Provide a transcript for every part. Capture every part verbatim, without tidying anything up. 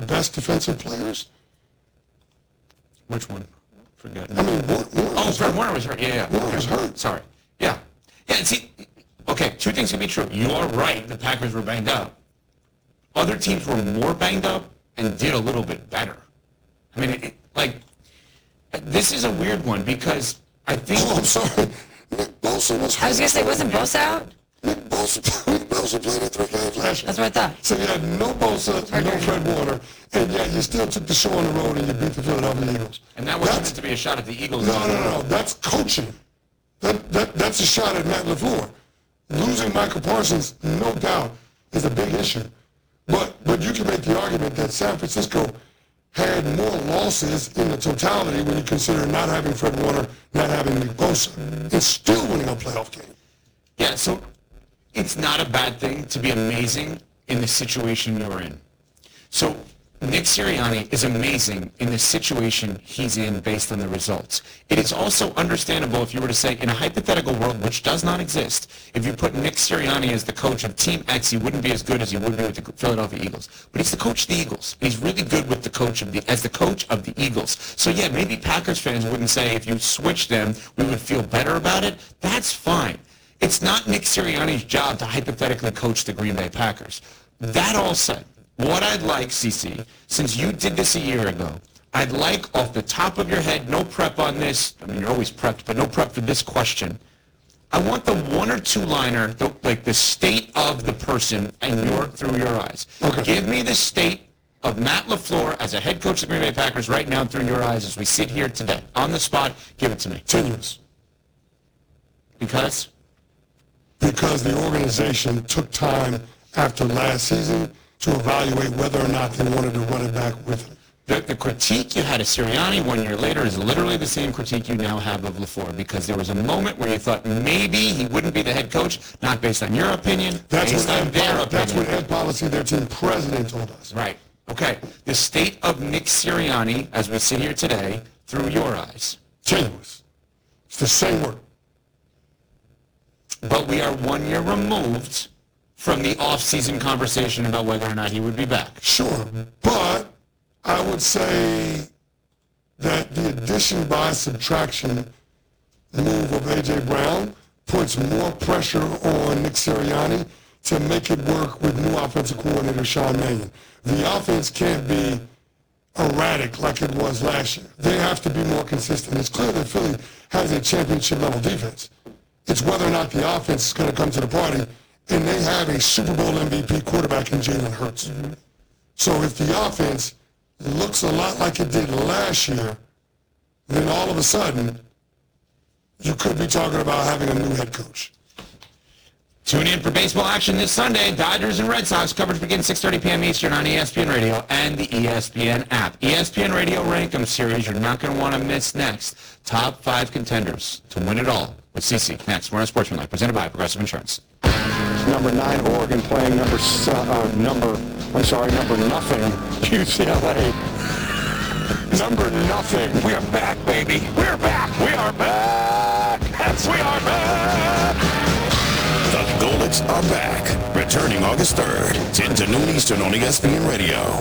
best defensive players? Which one? Forget. I mean, Warner, Warner oh, was Fred hurt. Warner was hurt. Yeah, yeah. Warner okay. was hurt. Sorry. Yeah. Yeah, and see, okay, two things can be true. You're right, the Packers were banged up. Other teams were more banged up and did a little bit better. I mean, it, like, this is a weird one because I think... Oh, I'm sorry. Nick Bosa was hurt. I was going to say, wasn't Bosa out? Nick Bosa, Nick Bosa played in three games last year. That's what I thought. So you had no Bosa, no Fred Warner, and yet you still took the show on the road and you beat the Philadelphia Eagles. And that wasn't That's, meant to be a shot at the Eagles. No, no, no. That's coaching. That, that That's a shot at Matt LaFleur. Losing Michael Parsons, no doubt, is a big issue. But but you can make the argument that San Francisco had more losses in the totality when you consider not having Fred Warner, not having Nick Bosa, and still winning a playoff game. Yeah, so it's not a bad thing to be amazing in the situation you're in. So Nick Sirianni is amazing in the situation he's in based on the results. It is also understandable if you were to say, in a hypothetical world which does not exist, if you put Nick Sirianni as the coach of Team X, he wouldn't be as good as he would be with the Philadelphia Eagles. But he's the coach of the Eagles. He's really good with the coach of the as the coach of the Eagles. So yeah, maybe Packers fans wouldn't say if you switch them, we would feel better about it. That's fine. It's not Nick Sirianni's job to hypothetically coach the Green Bay Packers. That all said, what I'd like, CeCe, since you did this a year ago, I'd like off the top of your head, no prep on this, I mean, you're always prepped, but no prep for this question. I want the one or two liner, the, like the state of the person and your through your eyes. Okay. Give me the state of Matt LaFleur as a head coach of the Green Bay Packers right now through your eyes as we sit here today. On the spot, give it to me. Tenuous. Because? Because the organization took time after last season to evaluate whether or not they wanted to run it back with him. The, the critique you had of Sirianni one year later is literally the same critique you now have of LaFleur, because there was a moment where you thought maybe he wouldn't be the head coach, not based on your opinion, That's based what on Ed, their Pol- that's opinion. what Ed Policy, their team president, told us. Right. Okay. The state of Nick Sirianni, as we sit here today, through your eyes. Tenuous. It's the same word. But we are one year removed from the off-season conversation about whether or not he would be back. Sure, but I would say that the addition by subtraction move of A J. Brown puts more pressure on Nick Sirianni to make it work with new offensive coordinator Sean Mannion. The offense can't be erratic like it was last year. They have to be more consistent. It's clear that Philly has a championship-level defense. It's whether or not the offense is going to come to the party, and they have a Super Bowl M V P quarterback in Jalen Hurts. Mm-hmm. So if the offense looks a lot like it did last year, then all of a sudden, you could be talking about having a new head coach. Tune in for baseball action this Sunday. Dodgers and Red Sox coverage begins six thirty p.m. Eastern on E S P N Radio and the E S P N app. E S P N Radio Rankum Series you're not going to want to miss next. Top five contenders to win it all with CeCe. Next, we're on Sportsmanlike, presented by Progressive Insurance. Number nine, Oregon playing number, uh, number, I'm sorry, number nothing, U C L A. Number nothing. We are back, baby. We're back. We are back. Yes, we are back. The Golics are back. Returning August third, ten to noon Eastern on E S P N Radio.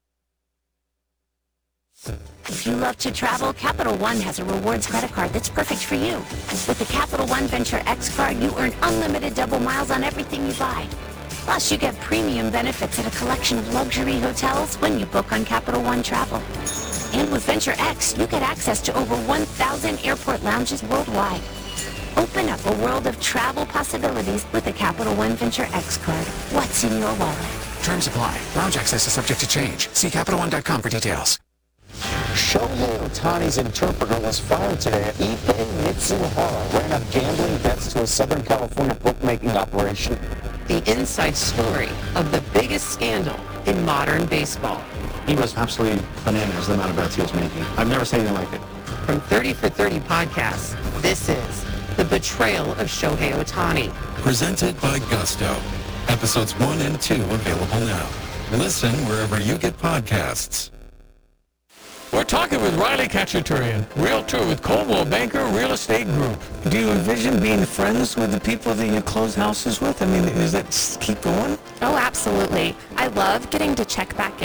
If you love to travel, Capital One has a rewards credit card that's perfect for you. With the Capital One Venture X card, you earn unlimited double miles on everything you buy. Plus, you get premium benefits at a collection of luxury hotels when you book on Capital One Travel. And with Venture X, you get access to over one thousand airport lounges worldwide. Open up a world of travel possibilities with the Capital One Venture X card. What's in your wallet? Terms apply. Lounge access is subject to change. See Capital One dot com for details. Shohei Ohtani's interpreter was fired today. Ipe Mitsuhara ran up gambling debts to a Southern California bookmaking operation. The inside story of the biggest scandal in modern baseball. He was absolutely bananas, the amount of bets he was making. I've never seen anything like it. From thirty for thirty podcasts, this is The Betrayal of Shohei Ohtani. Presented by Gusto. Episodes one and two available now. Listen wherever you get podcasts. We're talking with Riley Kachaturian, realtor with Coldwell Banker Real Estate Group. Do you envision being friends with the people that you close houses with? I mean, does that keep going? Oh, absolutely. I love getting to check back in.